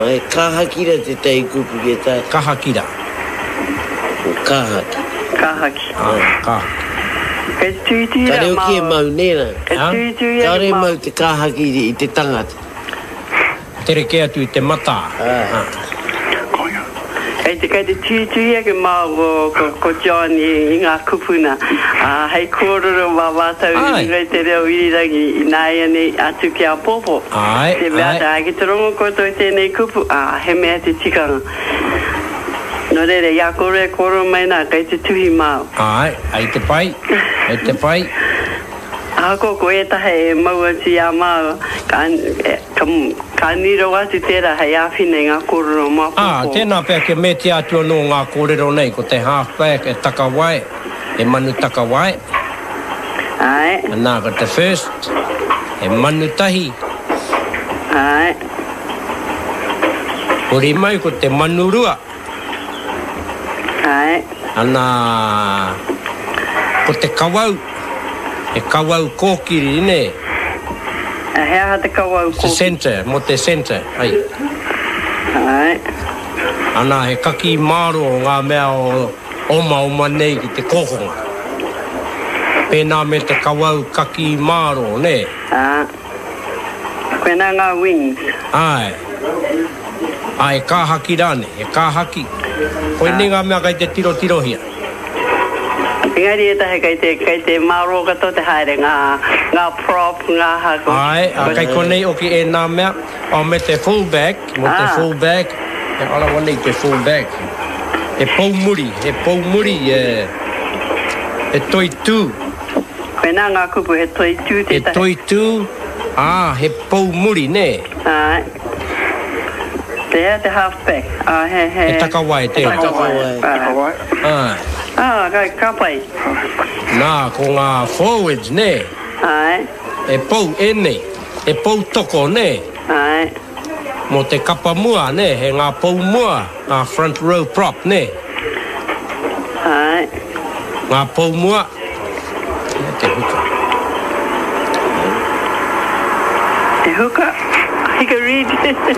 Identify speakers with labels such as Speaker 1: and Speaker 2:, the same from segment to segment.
Speaker 1: Ai kahakira te tai kupu ke tai.
Speaker 2: Kahakira.
Speaker 1: Kahaki.
Speaker 3: Kahaki.
Speaker 2: Kahaki.
Speaker 3: Kei tuitui
Speaker 1: Kare o ki e mau nera.
Speaker 3: Kei tuitui
Speaker 1: Kare mau te kahaki i te tangata.
Speaker 2: Tere ke atu i te mata.
Speaker 3: Kei te tuitui ake mau ko Johnny i ngā kupuna. Hei kōrero mā wātau i rei te reo irirangi i nāia nei atu ki a popo.
Speaker 2: Ai.
Speaker 3: Te mea te ake te rongo koto i tēnei kupu. He mea te tikanga. No rere, ia kore koro mai nā, kei te tuhi māu.
Speaker 2: Ai te pai. Ai te pai.
Speaker 3: Ako ko e tahe e maua si a māu. Ka niro atu tērā hei āwhine ngā kōrero mā popo.
Speaker 2: Tēnā pēr ke me te atua no ngā kōrero nei, ko te halfback e takawai, e manu takawai.
Speaker 3: Ai.
Speaker 2: Nā ko te first, e manu tahi.
Speaker 3: Ai.
Speaker 2: Hori mai ko te manu rua.
Speaker 3: Ai.
Speaker 2: Ana ko te kawau. E kawau kōkiri ne.
Speaker 3: Hea te kawau kōkiri.
Speaker 2: Te center, mo te center. Ai.
Speaker 3: Ai.
Speaker 2: Ana he kaki maro ngā mea o oma nei ki te kohonga. Pēnā me te kawau kaki maro, ne?
Speaker 3: Koe nā ngā wings.
Speaker 2: Ai. Ai, kāhaki rāne, he kāhaki. Koe ni ngā mea kai te tiro hia.
Speaker 3: Engari e tahe kai te maro kato te haere ngā prop, ngā hako.
Speaker 2: Ai, kai konei oki e nā mea, o me te fullback, te fullback, e ala wanei te fullback. E poumuri, e toitū.
Speaker 3: Koe nā ngā kupu he toitū te tahe.
Speaker 2: He toitū, he poumuri, ne?
Speaker 3: Ai. Te hea te halfback.
Speaker 2: He takawai te.
Speaker 1: Takawai.
Speaker 2: Ai.
Speaker 3: Kai kapai.
Speaker 2: Nā, ko ngā forwards, ne?
Speaker 3: Ai.
Speaker 2: E pou ene, e pou toko, ne?
Speaker 3: Ai.
Speaker 2: Mo te kapa mua, ne? He ngā pou mua, ngā front row prop, ne?
Speaker 3: Ai.
Speaker 2: Ngā pou mua. Te huka.
Speaker 3: Te huka? He can read.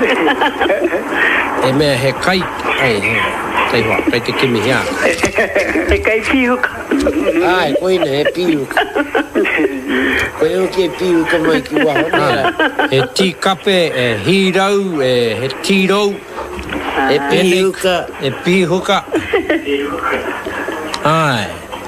Speaker 2: E mea he kai, kai hoa, kai te kimi hea.
Speaker 3: He kai pihuka.
Speaker 1: Ai, koina he pihuka. Koe oki e pihuka mai ki waho nera.
Speaker 2: He tikape, e hirau, he tirou.
Speaker 1: E pihuka.
Speaker 2: E pihuka. Ai.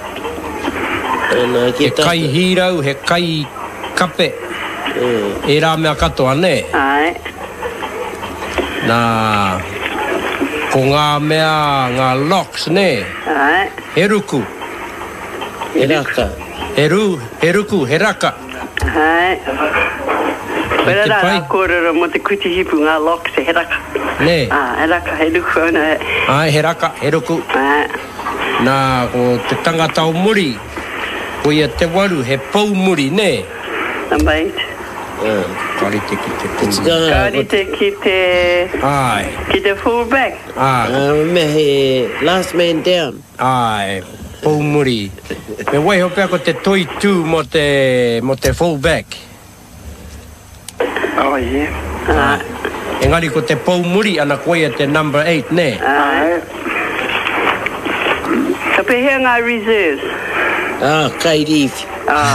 Speaker 2: He kai hirau, he kai kape. E rā mea katoa, ne?
Speaker 3: Ai.
Speaker 2: Nā, ko ngā mea, ngā locks, ne?
Speaker 3: Ai.
Speaker 2: He ruku.
Speaker 1: He raka.
Speaker 2: He ruku, he raka.
Speaker 3: Ai. Pera rā ngā kōrero mo te kuti hipu ngā locks he raka.
Speaker 2: Ne?
Speaker 3: He raka, he ruku ana.
Speaker 2: Ai, he raka, he ruku.
Speaker 3: Ai.
Speaker 2: Nā, ko te tangata o muri, ko ia te waru, he pou muri, ne?
Speaker 3: Number 8.
Speaker 2: Karite ki te pūri.
Speaker 3: Karite ki te...
Speaker 2: Ai.
Speaker 3: Ki te fullback.
Speaker 1: Me he last man down.
Speaker 2: Ai, pūmuri. Me waiho pia ko te toitū mo te fullback.
Speaker 3: Oh, yeah.
Speaker 2: Engari ko te pūmuri ana koe te number 8, ne?
Speaker 3: Ai. Ka pehea ngā reserves.
Speaker 1: Kai rifi.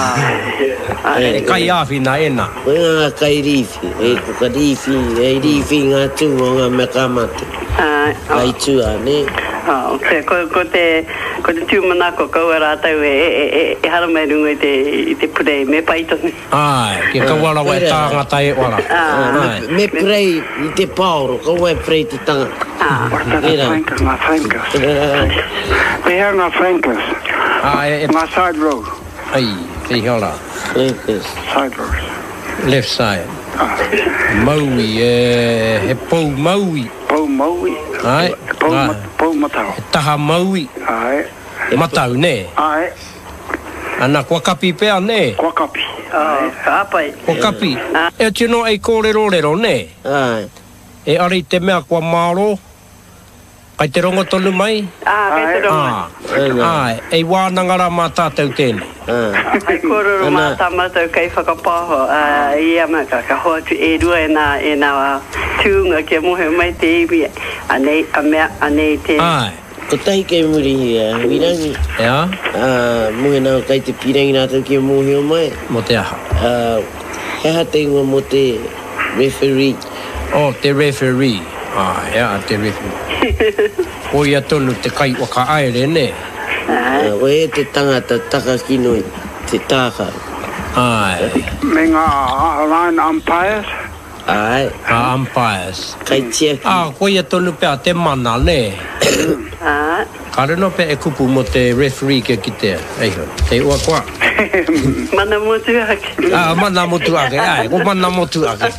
Speaker 2: E kai āwhina ena.
Speaker 1: Koe ngā kai rifi. E ka rifi, e rifi ngā tū o ngā mea kamate. Kai tūa, ne?
Speaker 3: Ko te tūmanako kaua rātau e haramai runga i te purei, me paitoni.
Speaker 2: Ai, ke kawarawa e tāngata e wara.
Speaker 1: Me prei i te paoro, kaua e prei te tanga.
Speaker 4: Ngā flankers. Pehea ngā flankers. Ngā side row.
Speaker 2: Ai, te hora.
Speaker 4: Side rows.
Speaker 2: Left side. Maui, he pou maui.
Speaker 4: Pou maui.
Speaker 2: Ai.
Speaker 4: Pou matau.
Speaker 2: He taha maui.
Speaker 4: Ai.
Speaker 2: Matau, ne?
Speaker 4: Ai.
Speaker 2: Ana kua kapi pēr, ne?
Speaker 4: Kua kapi.
Speaker 3: Kāpai.
Speaker 2: Kua kapi. E tino ei kōrero, ne?
Speaker 1: Ai.
Speaker 2: E ari te mea kua māro, Kai te rongo tonu mai?
Speaker 3: Kai te rongo.
Speaker 2: Ei wānangara mā tātou tēnei.
Speaker 3: Ai kororo mā tā mātou kai whakapaho. Ia maka ka hoatu e rua e nā tūnga kia mohe mai te iwi. Anei tēnei.
Speaker 1: Ko tahi kei muri hia, wirangi.
Speaker 2: Ea?
Speaker 1: Mohe nā kai te pirangi nātou kia mohe o mai.
Speaker 2: Mo te aha.
Speaker 1: Heha te ingoa mo te referee.
Speaker 2: Oh, te referee. Ea, te referee. O ia tonu te kai waka aere, ne?
Speaker 1: O e te tangata taka kinoi, te tāka.
Speaker 4: Me ngā line umpires?
Speaker 1: Ai.
Speaker 2: Umpires.
Speaker 1: Kai tiaki.
Speaker 2: Ko ia tonu pēr te mana, ne? Ka reno pēr e kupu mo te referee kia ki te. Eiho, te ua koa.
Speaker 3: Mana motu ake.
Speaker 2: Mana motu ake, ai. Ko mana motu ake.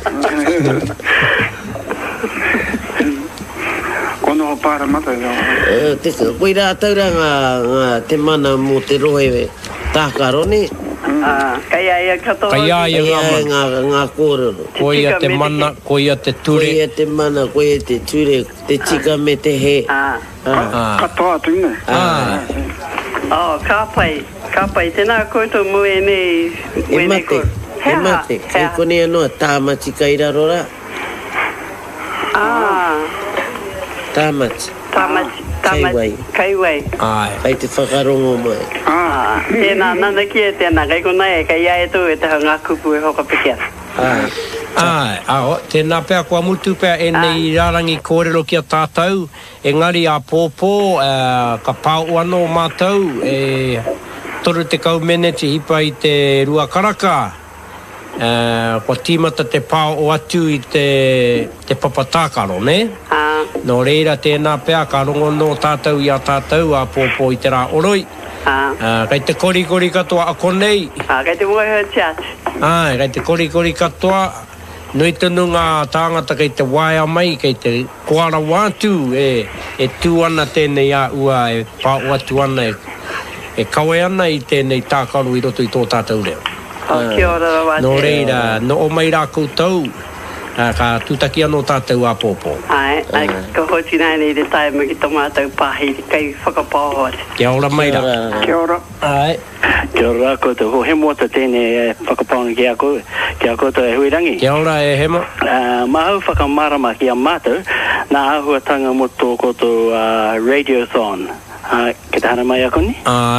Speaker 4: Kono ho pāra mata jau.
Speaker 1: Koe rā taura ngā te mana mo te rohe tākaro, ne?
Speaker 3: Kai aia katoa.
Speaker 2: Kai aia
Speaker 1: ngā kōrero.
Speaker 2: Ko ia te mana, ko ia te ture.
Speaker 1: Ko ia te mana, ko ia te ture, te tika me te he.
Speaker 4: Katoa tūne.
Speaker 3: Ka pai, tēnā koutou mue nei.
Speaker 1: E mate, e kone anoa, tāmati kai raro rā. Tāmati. Kai wai. Kai te whakarongo mai.
Speaker 3: Tēnā, nana ki e tēnā, kai kona e, kai ia e tō e taha ngā kupu e hoka pikia.
Speaker 2: Tēnā pēr kua mutu pēr e nei rārangi kōrero kia tātou, engari a pōpō, ka pāu anō mātou, toru te kaumene te hipa i te rua karaka, kua tīmata te pāu o atu i te papatākaro, ne? Nō reira tēnā pēr ka rongo no tātou i a tātou a pōpō i te rā oroi. Kai te kori katoa a konei.
Speaker 3: Kai te moe chat.
Speaker 2: Kai te kori katoa. Nui tunu ngā tāngata kei te waia mai, kei te koara wātu e tū ana tēnei a ua e pāu atu ana e kawe ana i tēnei tākaru i roto i tō tātou reo.
Speaker 3: Kia ora rawa te.
Speaker 2: Nō reira, no o mai rā koutou. Ka tūtaki anō tātou a pōpō.
Speaker 3: Ka hoti nai nei te taima ki tō mātou pāhi kai whakapāho.
Speaker 2: Kia ora mai rā.
Speaker 4: Kia ora.
Speaker 5: Kia ora koutou, ho he mota tēnei whakapāonga ki a koutou e huirangi.
Speaker 2: Kia ora e hema.
Speaker 5: Mahau whakamarama ki a mātou, nā ahuatanga mo tō koutou Radiothon. Ke te hana mai a koni?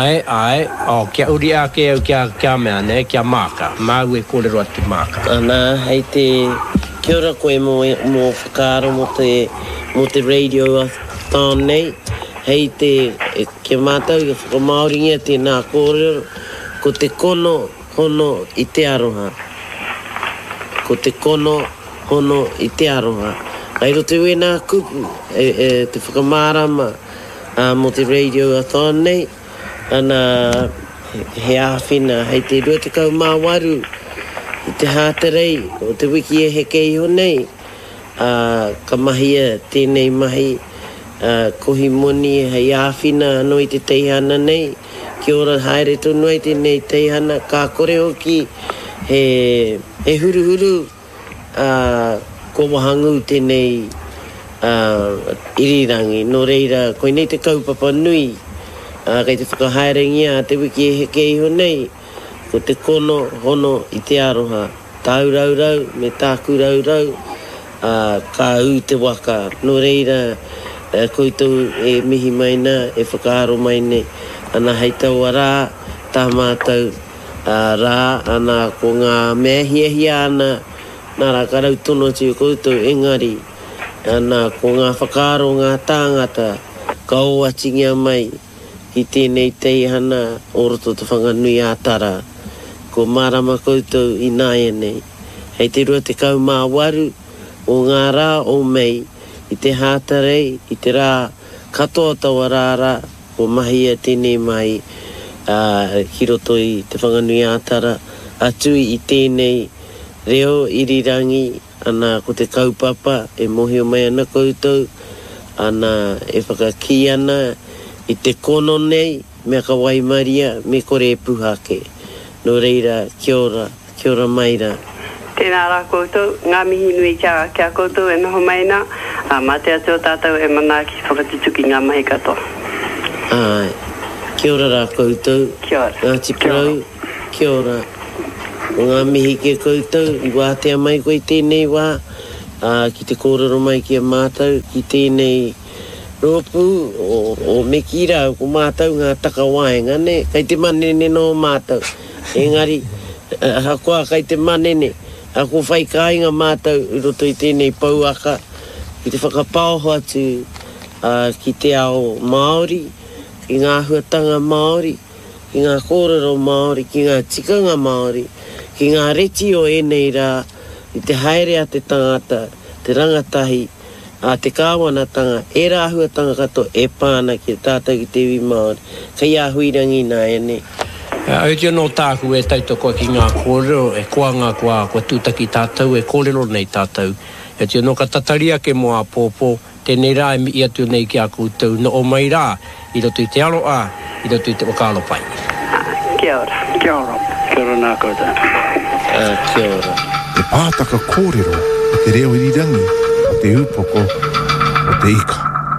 Speaker 2: Kia uri ake au kia mea ne, kia māka. Mau e kōrero atu māka.
Speaker 1: Hei te... Kia ora koe mō whakaaro mo te Radiothon nei. Hei te, kia mātou i whakamaoringia tēnā kōrero, ko te kono hono i te aroha. Ko te kono hono i te aroha. Ai rote ue nā kupu, te whakamārama mo te Radiothon nei. Ana he āwhina, hei te rua te kau māwaru. I te hāterei, o te wiki e heke iho nei, ka mahia tēnei mahi, kohi moni hei āwhina anō i te teihana nei, kia ora haere tonu ai tēnei teihana, ka kore hoki he huruhuru, ko wahangu tēnei irirangi, no reira, koe nei te kaupapa nui, kei te whakahaerengia te wiki e heke iho nei, ko te kono hono i te aroha. Tāuraurau me tāku raurau, ka u te waka. No reira, koutou e mihi maina, e whakaaro maine. Ana hei taua rā, tā mātou rā, ana ko ngā mea hiahia ana, nā rā karau tono tiu koutou engari. Ana ko ngā whakaaro ngā tāngata, ka o atingia mai, i tēnei teihana, o roto te whanganui ātara. Ko marama koutou i nāia nei. Hei te rua te kau mā waru o ngā rā o mei i te hātarei, i te rā katoa taua rāra o mahia tēnei mai ki roto i te whanganui ātara atui i tēnei reo irirangi ana ko te kaupapa e mohi o mai ana koutou ana e whakaki ana i te kono nei mea ka waimaria me kore e puhake. No reira, kia ora maira.
Speaker 3: Tēnā rā koutou, ngā mihi nui kia koutou e noho maina. Mā te atu o tātou e mana ki whakatituki ngā mahi katoa.
Speaker 1: Ai, kia ora rā koutou.
Speaker 3: Kia ora.
Speaker 1: Ngā tiparau, kia ora. O ngā mihi ke koutou, I wātea mai koe tēnei wā, ki te kōrero mai ki a mātou, ki tēnei rōpū, o me ki rau ko mātou ngā taka waenga, ne? Kai te manene no mātou. Engari, hakoa kai te manene, ako whai kāinga mātou, I roto I tēnei pauaka, ki te whakapauho atu, ki te ao Māori, ki ngā huatanga Māori, ki ngā kōrero Māori, ki ngā tikanga Māori, ki ngā reti o enei rā, I te haere a te tangata, te rangatahi, a te kāwanatanga, e rā huatanga kato, e pāna ki tātou ki te iwi Māori. Kai a huirangi nā ene.
Speaker 2: Au te anō tāku e tautoko ki ngā kōrero, e koanga kua tūtaki tātou, e kōrero nei tātou. E te anō ka tataria ke moa pōpō, tēnei rā e mi I atu nei ki a koutou, no o mai rā, I roto I te aroa, I roto I te wakalo pai.
Speaker 3: Kia ora.
Speaker 4: Kia ora.
Speaker 5: Kia ora nā koutou.
Speaker 1: Kia ora.
Speaker 6: Te pātaka kōrero, o te reo irirangi, o te upoko, o te ika.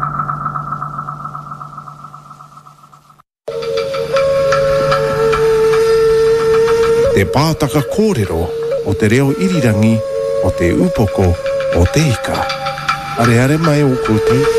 Speaker 6: Te pātaka kōrero, o te reo irirangi, o te upoko, o te ika. Are mai o koutou.